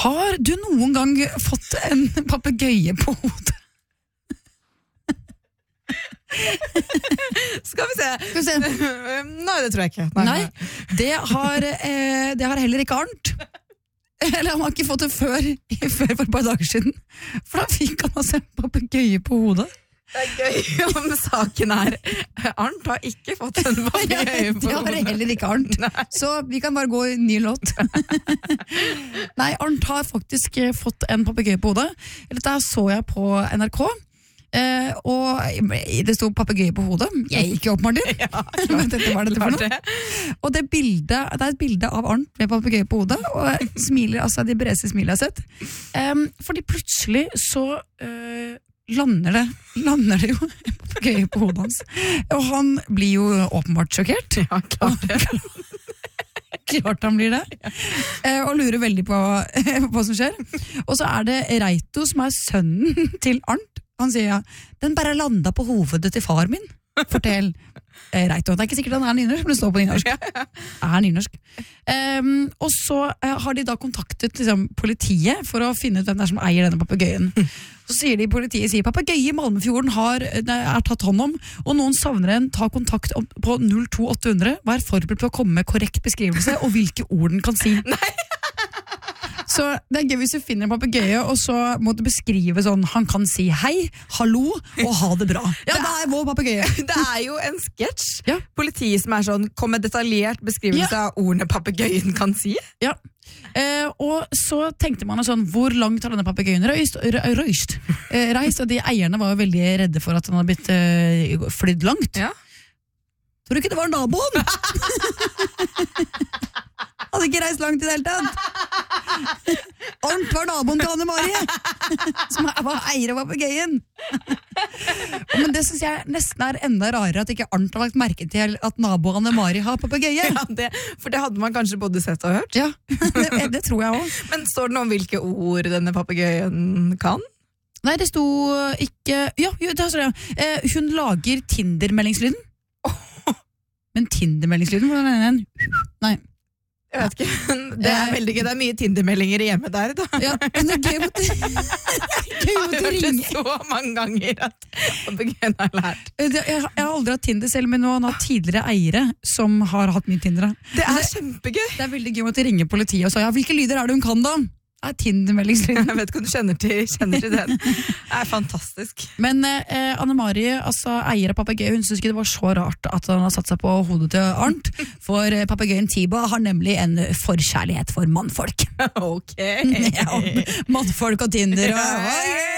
Har du noen gang fått en papegøye på hodet? Skal vi se. Nei, det tror jeg ikke. Nei, det har heller ikke Arnt. Eller han har ikke fått det før for et par dager siden. For da fikk han altså en papegøye på hodet. Det gøy om saken Arnt har ikke fått en papegøye på hodet. Det har heller ikke Arnt. Nei. Så vi kan bare gå i ny låt. Nei, Arnt har faktisk fått en papegøye på hodet. Dette så jeg på NRK. Og det stod papegøye på hodet. Jeg gikk jo opp, Martin. Ja, dette var dette for noe. Og det er et bilde av Arnt med papegøye på hodet, og smiler, altså de bredeste smilene jeg har sett. Fordi plutselig så lander det jo en papegøye på hodet hans. Og han blir jo åpenbart sjokkert. Ja, klart han blir det. Og lurer veldig på hva som skjer. Og så det Reito som sønnen til Arnt. Han sier den bare landet på hovedet til far min. Fortell Reito. Det ikke sikkert han nynorsk, men det står på nynorsk. Nynorsk. Og så har de da kontaktet politiet for å finne ut hvem som eier denne papegøyen. Så politiet sier papegøye i Malmefjorden tatt hånd om, og noen savner en, ta kontakt på 02800, vær forberedt på å komme med korrekt beskrivelse og hvilke ord den kan si. Nei! Så det gøy hvis du finner en papegøye, og så må du beskrive sånn, han kan si hei, hallo, og ha det bra. Ja, det vår papegøye. Det jo en sketsj. Ja. Politiet som sånn, kom med detaljert beskrivelse av ordene papegøyen kan si. Ja. Og så tenkte man sånn, hvor langt har denne papegøyen reist, og de eierne var jo veldig redde for at han hadde blitt flydd langt. Ja. Tror du ikke det var naboen? Hadde ikke reist langt i det hele tatt. Arnt var naboen til Anne-Marie, som var eier av papegøyen. Men det synes jeg nesten enda rarere at ikke Arnt har lagt merke til at nabo Anne-Marie har papegøye. Ja, for det hadde man kanskje både sett og hørt. Ja, det tror jeg også. Men står det noe om hvilke ord denne papegøyen kan? Nei, det sto ikke... Ja, det står det. Hun lager Tinder-meldingslyden. Men Tinder-meldingslyden, hvordan den? Nei. Jeg vet ikke, det veldig gøy, det mye Tinder-meldinger hjemme der da. Ja, men det gøy måtte ringe. Det så mange ganger at papegøyen har lært. Jeg har aldri hatt Tinder selv, men nå har tidligere eiere som har hatt mye Tinder. Det kjempegøy. Det veldig gøy å måtte ringe politiet og si, ja, hvilke lyder det hun kan da? Tinder-meldingslyden. Jeg vet ikke om du kjenner til den. Det fantastisk. Men Anne-Marie, altså eier av papegøye, hun synes ikke det var så rart at han har satt seg på hodet til Arnt, for papegøyen Tiba har nemlig en forkjærlighet for mannfolk. Ok. Ja, mannfolk og Tinder. Og,